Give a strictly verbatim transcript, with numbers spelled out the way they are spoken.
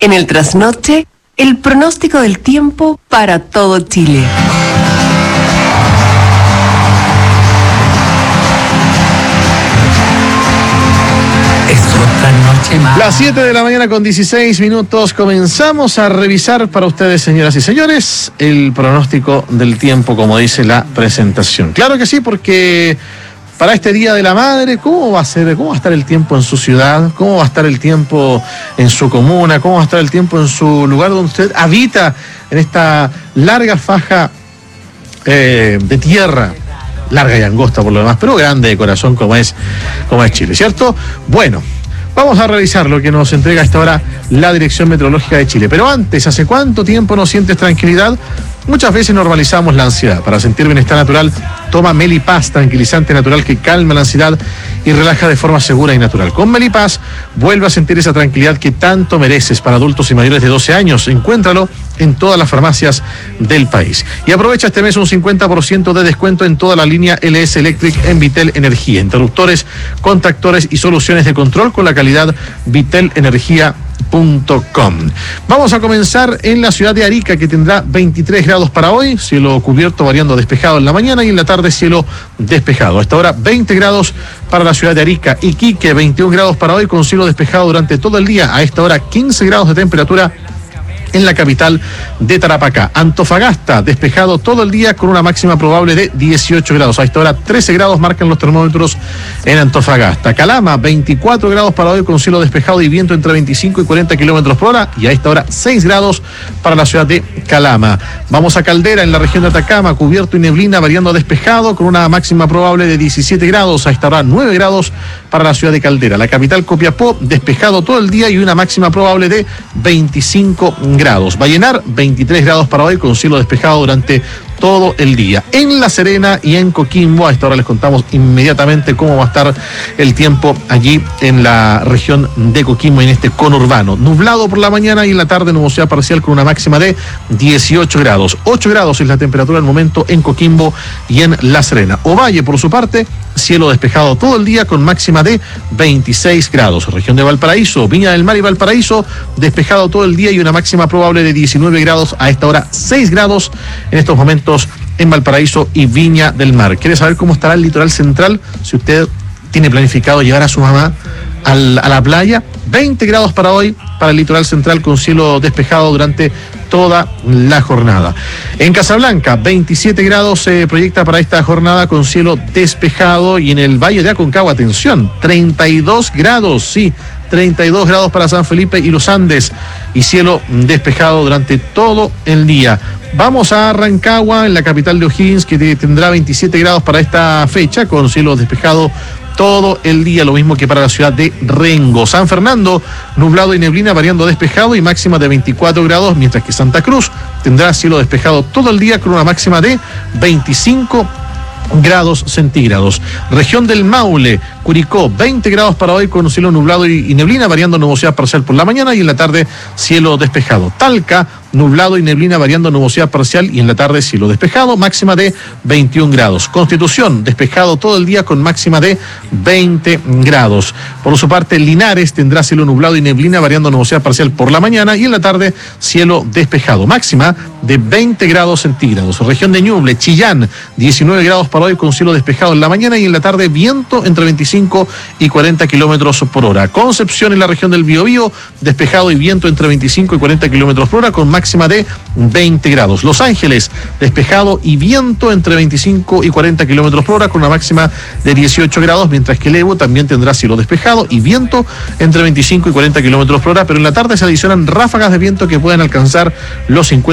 En el trasnoche, el pronóstico del tiempo para todo Chile. Las siete de la mañana con dieciséis minutos, comenzamos a revisar para ustedes, señoras y señores, el pronóstico del tiempo, como dice la presentación. Claro que sí, porque para este Día de la Madre, ¿cómo va a ser, cómo va a estar el tiempo en su ciudad? ¿Cómo va a estar el tiempo en su comuna? ¿Cómo va a estar el tiempo en su lugar donde usted habita, en esta larga faja eh, de tierra? Larga y angosta por lo demás, pero grande de corazón como es, como es Chile, ¿cierto? Bueno, vamos a revisar lo que nos entrega a esta hora la Dirección Meteorológica de Chile. Pero antes, ¿hace cuánto tiempo no sientes tranquilidad? Muchas veces normalizamos la ansiedad. Para sentir bienestar natural, toma Melipaz, tranquilizante natural que calma la ansiedad y relaja de forma segura y natural. Con Melipaz, vuelve a sentir esa tranquilidad que tanto mereces. Para adultos y mayores de doce años, encuéntralo en todas las farmacias del país. Y aprovecha este mes un cincuenta por ciento de descuento en toda la línea L S Electric en Vitel Energía. Interruptores, contactores y soluciones de control con la calidad vitel energía punto com. Vamos a comenzar en la ciudad de Arica, que tendrá veintitrés grados para hoy, cielo cubierto variando despejado en la mañana y en la tarde cielo despejado. A esta hora veinte grados para la ciudad de Arica. Iquique veintiún grados para hoy con cielo despejado durante todo el día. A esta hora quince grados de temperatura en la capital de Tarapacá. Antofagasta, despejado todo el día con una máxima probable de dieciocho grados. A esta hora trece grados marcan los termómetros en Antofagasta. Calama, veinticuatro grados para hoy con cielo despejado y viento entre veinticinco y cuarenta kilómetros por hora. Y a esta hora seis grados para la ciudad de Calama. Vamos a Caldera, en la región de Atacama, cubierto y neblina, variando a despejado con una máxima probable de diecisiete grados. A esta hora nueve grados para la ciudad de Caldera. La capital Copiapó, despejado todo el día y una máxima probable de veinticinco grados. Vallenar, veintitrés grados para hoy con cielo despejado durante todo el día. En La Serena y en Coquimbo, a esta hora les contamos inmediatamente cómo va a estar el tiempo allí en la región de Coquimbo, en este conurbano. Nublado por la mañana y en la tarde nubosidad parcial con una máxima de dieciocho grados. ocho grados es la temperatura al momento en Coquimbo y en La Serena. Ovalle, por su parte, cielo despejado todo el día con máxima de veintiséis grados. Región de Valparaíso, Viña del Mar y Valparaíso, despejado todo el día y una máxima probable de diecinueve grados. A esta hora seis grados en estos momentos en Valparaíso y Viña del Mar. ¿Quiere saber cómo estará el litoral central? Si usted tiene planificado llevar a su mamá al, a la playa, veinte grados para hoy para el litoral central con cielo despejado durante toda la jornada. En Casablanca, veintisiete grados se proyecta para esta jornada con cielo despejado, y en el Valle de Aconcagua, atención, treinta y dos grados, sí, treinta y dos grados para San Felipe y los Andes, y cielo despejado durante todo el día. Vamos a Rancagua, en la capital de O'Higgins, que tendrá veintisiete grados para esta fecha, con cielo despejado todo el día, lo mismo que para la ciudad de Rengo. San Fernando, nublado y neblina, variando despejado y máxima de veinticuatro grados, mientras que Santa Cruz tendrá cielo despejado todo el día con una máxima de veinticinco grados centígrados. Región del Maule, Curicó, veinte grados para hoy con cielo nublado y, y neblina, variando nubosidad parcial por la mañana y en la tarde cielo despejado. Talca, nublado y neblina, variando nubosidad parcial y en la tarde cielo despejado, máxima de veintiún grados. Constitución, despejado todo el día con máxima de veinte grados. Por su parte, Linares tendrá cielo nublado y neblina, variando nubosidad parcial por la mañana y en la tarde cielo despejado, máxima de veinte grados centígrados. Región de Ñuble, Chillán, diecinueve grados para hoy con cielo despejado en la mañana y en la tarde viento entre veinticinco y cuarenta kilómetros por hora. Concepción, en la región del Biobío, despejado y viento entre veinticinco y cuarenta kilómetros por hora con máxima de veinte grados. Los Ángeles, despejado y viento entre veinticinco y cuarenta kilómetros por hora con una máxima de dieciocho grados, mientras que Levo también tendrá cielo despejado y viento entre veinticinco y cuarenta kilómetros por hora, pero en la tarde se adicionan ráfagas de viento que pueden alcanzar los cincuenta